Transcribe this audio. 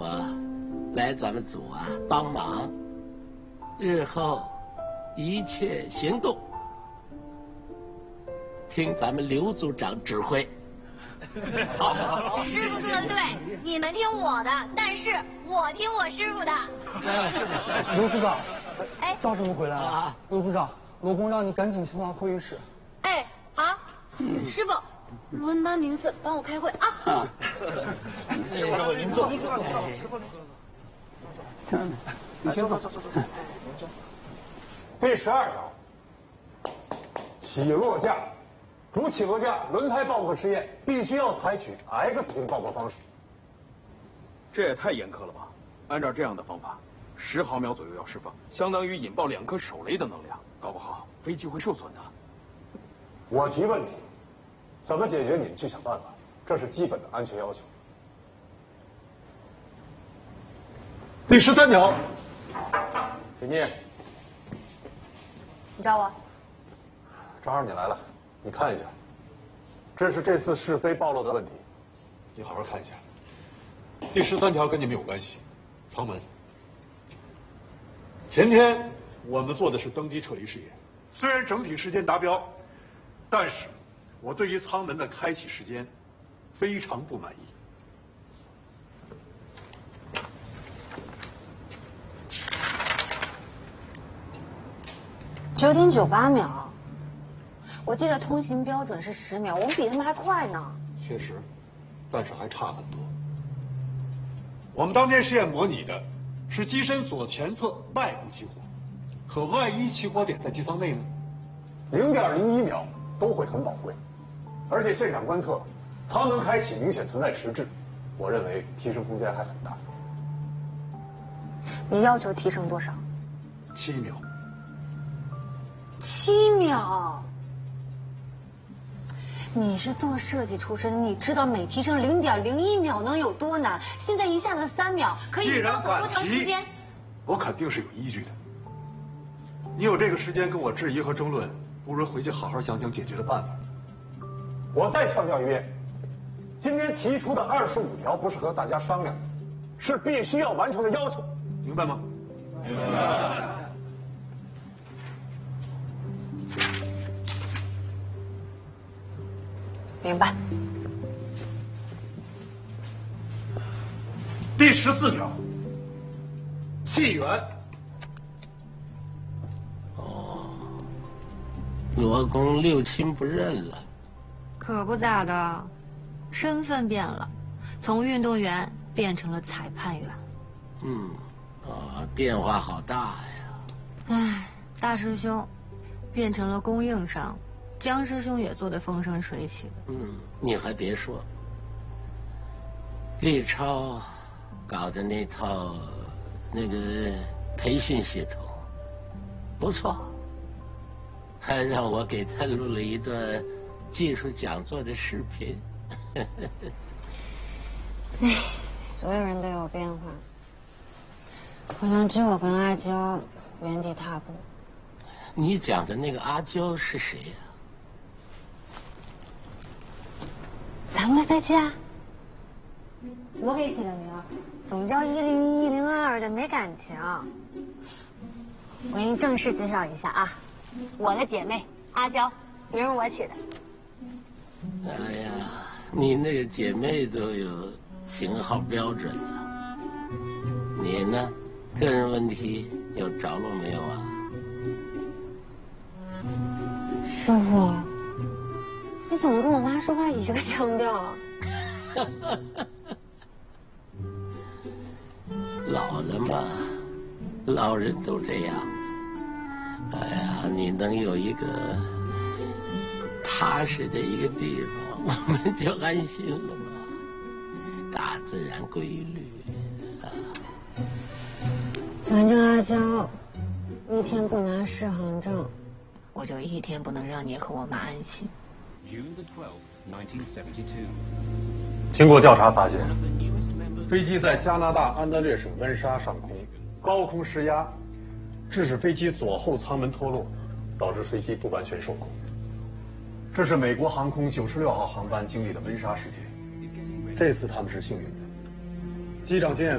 我来咱们组啊帮忙，日后一切行动听咱们刘组长指挥。 好，师傅说的对，你们听我的，但是我听我师傅的。 刘组长， 哎， 赵师傅回来了。刘组长，罗公让你赶紧前往会议室。 哎，好，师傅，轮班名次帮我开会啊。 师傅您坐。师傅你先坐。 第12条，起落架。主起落架轮胎爆破试验必须要采取 X 型爆破方式。 这也太严苛了吧？按照这样的方法，10毫秒左右要释放，相当于引爆2颗手雷的能量，搞不好飞机会受损的。 我提问题，怎么解决你们去想办法，这是基本的安全要求。第13条，请念。 你找我？ 正好你来了。你看一下，这是这次试飞暴露的问题， 你好好看一下。第13条跟你们有关系，舱门。前天我们做的是登机撤离试验，虽然整体时间达标，但是我对于舱门的开启时间非常不满意。 9.98秒。我记得通行标准是10秒，我们比他们还快呢。 确实，但是还差很多。我们当天试验模拟的是机身左前侧外部起火，可万一起火点在机舱内呢 ？0.01秒都会很宝贵，而且现场观测，舱门开启明显存在迟滞，我认为提升空间还很大。 你要求提升多少 ？7秒。 7秒。你是做设计出身的，你知道每提升0.01秒能有多难？现在一下子3秒，可以告诉多长时间？ 我肯定是有依据的。你有这个时间跟我质疑和争论，不如回去好好想想解决的办法。 我再强调一遍，今天提出的25条不是和大家商量的，是必须要完成的要求， 明白吗？ 明白。 明白。 第14条，气源。 罗公六亲不认了。 可不咋的，身份变了，从运动员变成了裁判员。 变化好大呀。 唉，大师兄变成了供应商。江师兄也做得风生水起的。 你还别说，立超搞的那套那个培训系统不错，还让我给他录了一段技术讲座的视频。 所有人都有变化，可能只有我跟阿娇原地踏步。 你讲的那个阿娇是谁呀？ 咱们的飞机啊，我给起的名儿，总叫101、102的，没感情。我给你正式介绍一下啊，我的姐妹阿娇，名儿我起的。 哎呀，你那个姐妹都有型号标准了，你呢？个人问题有着落没有啊？ 师傅，你怎么跟我妈说话一个腔调啊？ 老了嘛，老人都这样子。哎呀，你能有一个踏实的一个地方，我们就安心了嘛。大自然规律啊。 反正阿娇一天不拿适航证，我就一天不能让你和我妈安心。 经过调查发现，飞机在加拿大安大略省温莎上空高空施压，致使飞机左后舱门脱落，导致飞机不完全受控。这是美国航空96号航班经历的温莎事件。这次他们是幸运的，机长经验